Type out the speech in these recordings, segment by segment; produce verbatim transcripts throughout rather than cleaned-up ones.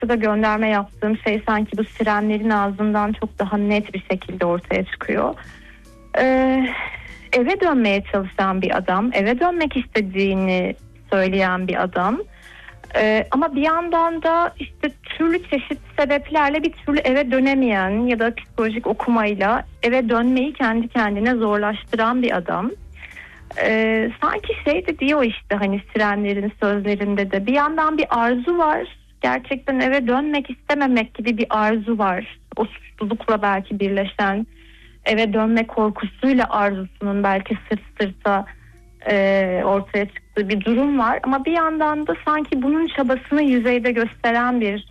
kitapta da gönderme yaptığım şey sanki bu sirenlerin ağzından çok daha net bir şekilde ortaya çıkıyor. Ee, eve dönmeye çalışan bir adam, eve dönmek istediğini söyleyen bir adam. Ee, ama bir yandan da işte türlü çeşitli sebeplerle bir türlü eve dönemeyen ya da psikolojik okumayla eve dönmeyi kendi kendine zorlaştıran bir adam. Ee, sanki şey de diyor işte hani sirenlerin sözlerinde de bir yandan bir arzu var. Gerçekten eve dönmek istememek gibi bir arzu var. O suçlulukla belki birleşen, eve dönme korkusuyla arzusunun belki sırt sırta e, ortaya çıktığı bir durum var. Ama bir yandan da sanki bunun çabasını yüzeyde gösteren bir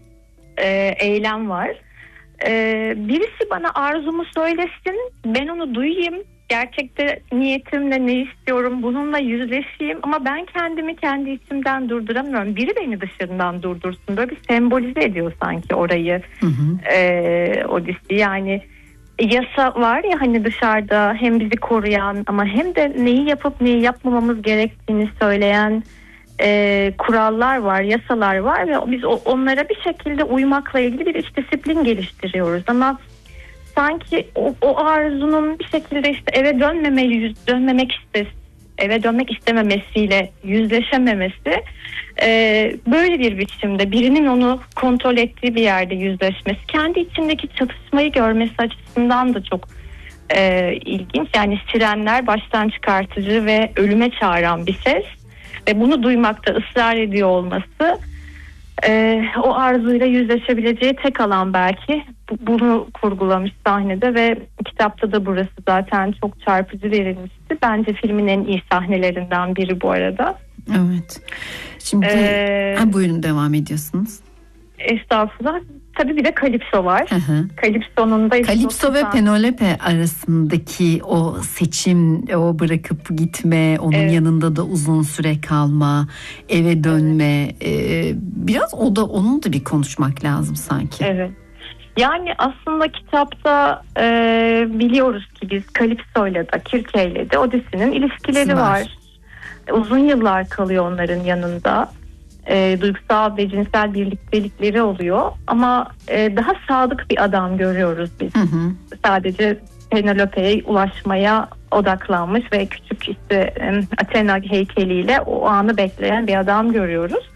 e, eylem var. E, birisi bana arzumu söylesin, ben onu duyayım. Gerçekte niyetimle ne istiyorum, bununla yüzleşeyim ama ben kendimi kendi içimden durduramıyorum. Biri beni dışından durdursun. Böyle bir sembolize ediyor sanki orayı. Hı hı. E, Odyssey yani yasa var ya hani dışarıda hem bizi koruyan ama hem de neyi yapıp neyi yapmamamız gerektiğini söyleyen e, kurallar var, yasalar var ve biz o, onlara bir şekilde uymakla ilgili bir iç disiplin geliştiriyoruz ama sanki o, o arzunun bir şekilde işte eve dönmeme, yüz, dönmemek istes, eve dönmek istememesiyle yüzleşememesi e, böyle bir biçimde birinin onu kontrol ettiği bir yerde yüzleşmesi, kendi içindeki çatışmayı görmesi açısından da çok e, ilginç. Yani sirenler baştan çıkartıcı ve ölüme çağıran bir ses ve bunu duymakta ısrar ediyor olması. Ee, o arzuyla yüzleşebileceği tek alan belki bunu kurgulamış sahnede ve kitapta da burası zaten çok çarpıcı verilmişti. Bence filmin en iyi sahnelerinden biri bu arada. Evet. Şimdi ee, ha, buyurun devam ediyorsunuz. Estağfurullah. Tabii bir de Kalipso var. Hı hı. Kalipso'nun da Kalipso ve Penelope arasındaki o seçim, o bırakıp gitme, onun evet. yanında da uzun süre kalma, eve dönme, evet. e, biraz o da onun da bir konuşmak lazım sanki. Evet. Yani aslında kitapta e, biliyoruz ki biz Kalipso'yla da Kirke'yle de Odyssey'nin ilişkileri var. var. Uzun yıllar kalıyor onların yanında. E, duygusal ve cinsel birliktelikleri oluyor ama e, daha sadık bir adam görüyoruz biz. Hı hı. Sadece Penelope'ye ulaşmaya odaklanmış ve küçük işte e, Athena heykeliyle o anı bekleyen bir adam görüyoruz.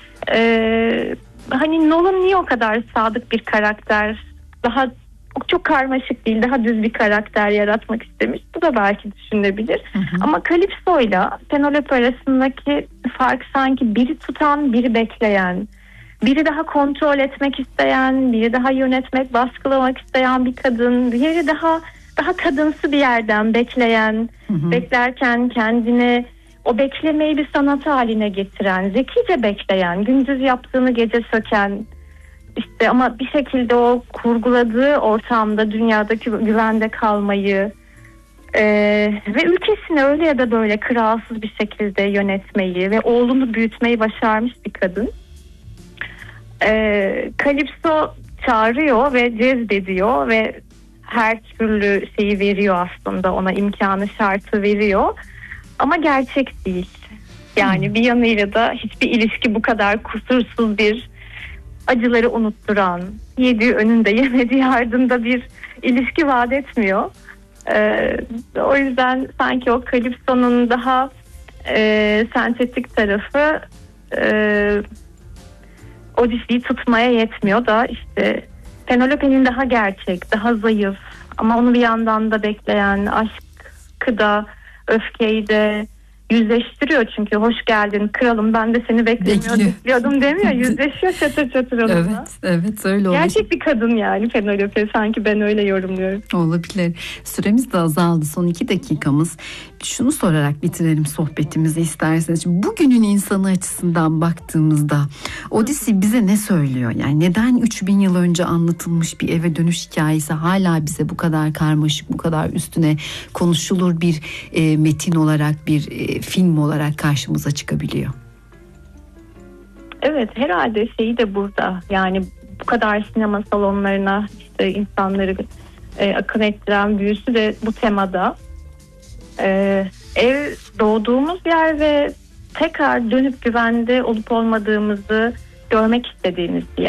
E, hani Nolan niye o kadar sadık bir karakter, daha çok karmaşık değil, daha düz bir karakter yaratmak istemiş. Bu da belki düşünülebilir. Hı hı. Ama Kalipso'yla Penelope arasındaki fark sanki biri tutan, biri bekleyen, biri daha kontrol etmek isteyen, biri daha yönetmek, baskılamak isteyen bir kadın, diğeri daha daha kadınsı bir yerden bekleyen, hı hı. beklerken kendini o beklemeyi bir sanat haline getiren, zekice bekleyen, gündüz yaptığını gece söken. İşte ama bir şekilde o kurguladığı ortamda dünyadaki güvende kalmayı e, ve ülkesini öyle ya da böyle kralsız bir şekilde yönetmeyi ve oğlunu büyütmeyi başarmış bir kadın. E, Kalipso çağırıyor ve cezbediyor ve her türlü şeyi veriyor aslında, ona imkanı şartı veriyor ama gerçek değil. Yani hmm. bir yanıyla da hiçbir ilişki bu kadar kusursuz bir, acıları unutturan, yediği önünde yemediği ardında bir ilişki vaat etmiyor. Ee, o yüzden sanki o Kalipso'nun daha e, sentetik tarafı e, Odyssey'i tutmaya yetmiyor da işte Penelope'nin daha gerçek, daha zayıf ama onu bir yandan da bekleyen aşkı da, öfkeyi de yüzleştiriyor, çünkü hoş geldin kralım, ben de seni bekliyordum demiyor, yüzleşiyor çatır çatır onunla. Evet, evet öyle oluyor. Gerçek bir kadın yani Penelope, sanki ben öyle yorumluyorum. Olabilir. Süremiz de azaldı, son iki dakikamız. Şunu sorarak bitirelim sohbetimizi isterseniz. Bugünün insanı açısından baktığımızda Odyssey bize ne söylüyor? Yani neden üç bin yıl önce anlatılmış bir eve dönüş hikayesi hala bize bu kadar karmaşık, bu kadar üstüne konuşulur bir e, metin olarak, bir e, film olarak karşımıza çıkabiliyor? Evet, herhalde şeyi de burada, yani bu kadar sinema salonlarına işte insanları e, akın ettiren büyüsü de bu temada. Ee, ev doğduğumuz yer ve tekrar dönüp güvende olup olmadığımızı görmek istediğimiz bir yer.